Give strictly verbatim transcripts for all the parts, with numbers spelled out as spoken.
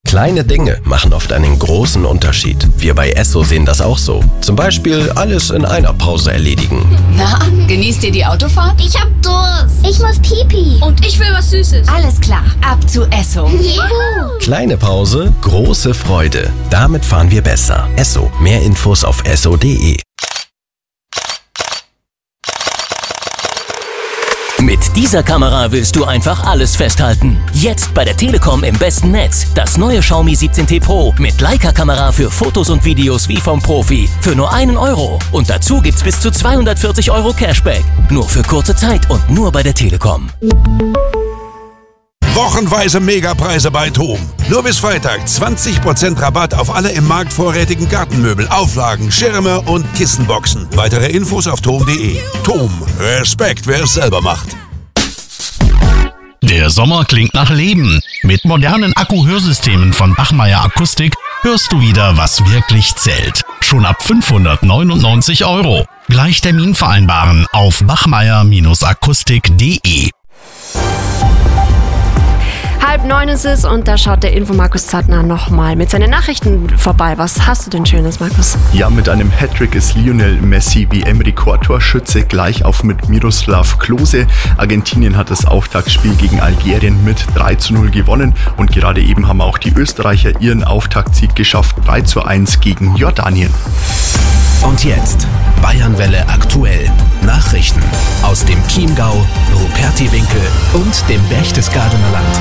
Kleine Dinge machen oft einen großen Unterschied. Wir bei Esso sehen das auch so. Zum Beispiel alles in einer Pause erledigen. Na, genießt ihr die Autofahrt? Ich hab Durst. Ich muss Pipi. Und ich will was Süßes. Alles klar, ab zu Esso. Juhu. Kleine Pause, große Freude. Damit fahren wir besser. Esso. Mehr Infos auf esso punkt de. Mit dieser Kamera willst du einfach alles festhalten. Jetzt bei der Telekom im besten Netz. Das neue Xiaomi siebzehn T Pro mit Leica-Kamera für Fotos und Videos wie vom Profi. Für nur einen Euro. Und dazu gibt's bis zu zweihundertvierzig Euro Cashback. Nur für kurze Zeit und nur bei der Telekom. Wochenweise Megapreise bei TOM. Nur bis Freitag zwanzig Prozent Rabatt auf alle im Markt vorrätigen Gartenmöbel, Auflagen, Schirme und Kissenboxen. Weitere Infos auf tom punkt de. TOM. Respekt, wer es selber macht. Der Sommer klingt nach Leben. Mit modernen Akku-Hörsystemen von Bachmeier Akustik hörst du wieder, was wirklich zählt. Schon ab fünfhundertneunundneunzig Euro. Gleich Termin vereinbaren auf bachmeier akustik punkt de. Halb neun ist es und da schaut der Info-Markus Zartner nochmal mit seinen Nachrichten vorbei. Was hast du denn Schönes, Markus? Ja, mit einem Hattrick ist Lionel Messi W M-Rekordtorschütze gleich auf mit Miroslav Klose. Argentinien hat das Auftaktspiel gegen Algerien mit drei zu null gewonnen und gerade eben haben auch die Österreicher ihren Auftaktsieg geschafft, drei zu eins gegen Jordanien. Und jetzt Bayernwelle aktuell. Nachrichten aus dem Chiemgau, Rupertiwinkel und dem Berchtesgadener Land.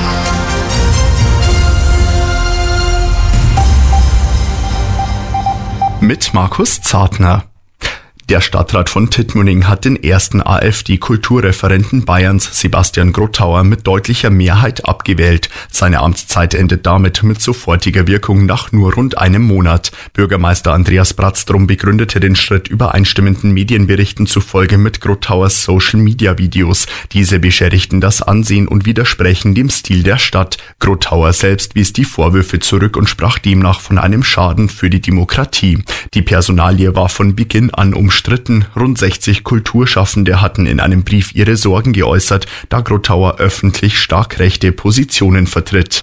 Mit Markus Zartner. Der Stadtrat von Tittmoning hat den ersten AfD-Kulturreferenten Bayerns, Sebastian Grottauer, mit deutlicher Mehrheit abgewählt. Seine Amtszeit endet damit mit sofortiger Wirkung nach nur rund einem Monat. Bürgermeister Andreas Bratztrum begründete den Schritt übereinstimmenden Medienberichten zufolge mit Grottauers Social-Media-Videos. Diese beschädigten das Ansehen und widersprechen dem Stil der Stadt. Grottauer selbst wies die Vorwürfe zurück und sprach demnach von einem Schaden für die Demokratie. Die Personalie war von Beginn an umstritten. Rund sechzig Kulturschaffende hatten in einem Brief ihre Sorgen geäußert, da Grottauer öffentlich stark rechte Positionen vertritt.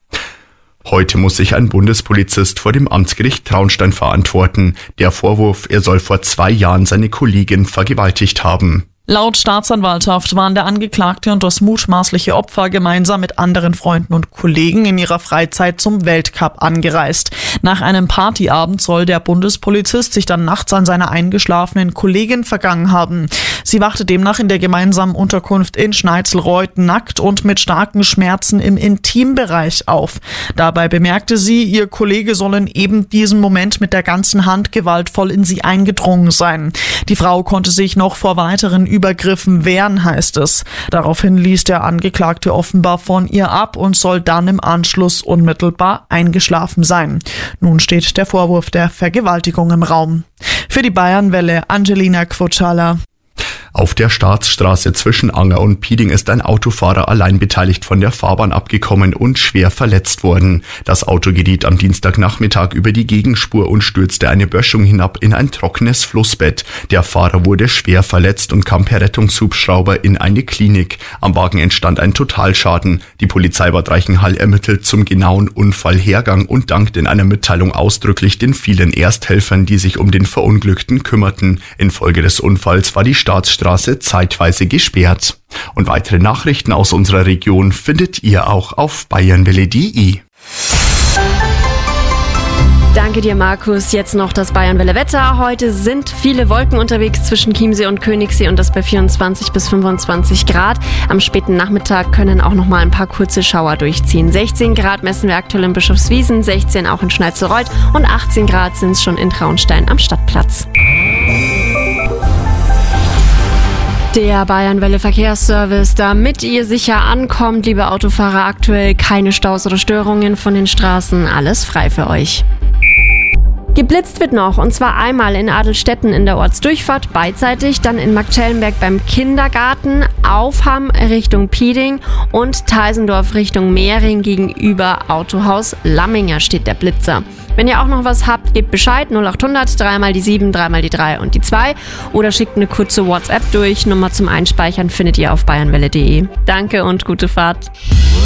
Heute muss sich ein Bundespolizist vor dem Amtsgericht Traunstein verantworten. Der Vorwurf, er soll vor zwei Jahren seine Kollegin vergewaltigt haben. Laut Staatsanwaltschaft waren der Angeklagte und das mutmaßliche Opfer gemeinsam mit anderen Freunden und Kollegen in ihrer Freizeit zum Weltcup angereist. Nach einem Partyabend soll der Bundespolizist sich dann nachts an seiner eingeschlafenen Kollegin vergangen haben. Sie wachte demnach in der gemeinsamen Unterkunft in Schneizelreuth nackt und mit starken Schmerzen im Intimbereich auf. Dabei bemerkte sie, ihr Kollege soll in eben diesem Moment mit der ganzen Hand gewaltvoll in sie eingedrungen sein. Die Frau konnte sich noch vor weiteren Übergriffen wehren, heißt es. Daraufhin ließ der Angeklagte offenbar von ihr ab und soll dann im Anschluss unmittelbar eingeschlafen sein. Nun steht der Vorwurf der Vergewaltigung im Raum. Für die Bayernwelle Angelina Kvotschala. Auf der Staatsstraße zwischen Anger und Pieding ist ein Autofahrer allein beteiligt von der Fahrbahn abgekommen und schwer verletzt worden. Das Auto geriet am Dienstagnachmittag über die Gegenspur und stürzte eine Böschung hinab in ein trockenes Flussbett. Der Fahrer wurde schwer verletzt und kam per Rettungshubschrauber in eine Klinik. Am Wagen entstand ein Totalschaden. Die Polizei Bad Reichenhall ermittelt zum genauen Unfallhergang und dankt in einer Mitteilung ausdrücklich den vielen Ersthelfern, die sich um den Verunglückten kümmerten. Infolge des Unfalls war die Staatsstraße zeitweise gesperrt. Und weitere Nachrichten aus unserer Region findet ihr auch auf bayernwelle punkt de. Danke dir, Markus. Jetzt noch das Bayernwelle-Wetter. Heute sind viele Wolken unterwegs zwischen Chiemsee und Königssee und das bei vierundzwanzig bis fünfundzwanzig Grad. Am späten Nachmittag können auch noch mal ein paar kurze Schauer durchziehen. sechzehn Grad messen wir aktuell in Bischofswiesen, sechzehn auch in Schneizelreuth und achtzehn Grad sind es schon in Traunstein am Stadtplatz. Der Bayernwelle Verkehrsservice, damit ihr sicher ankommt, liebe Autofahrer, aktuell keine Staus oder Störungen von den Straßen, alles frei für euch. Geblitzt wird noch, und zwar einmal in Adelstetten in der Ortsdurchfahrt beidseitig, dann in Marktschellenberg beim Kindergarten, Aufham Richtung Pieding und Teisendorf Richtung Mehring gegenüber Autohaus Lamminger steht der Blitzer. Wenn ihr auch noch was habt, gebt Bescheid, null acht hundert, dreimal die sieben, dreimal die drei und die zwei oder schickt eine kurze WhatsApp durch. Nummer zum Einspeichern findet ihr auf bayernwelle punkt de. Danke und gute Fahrt.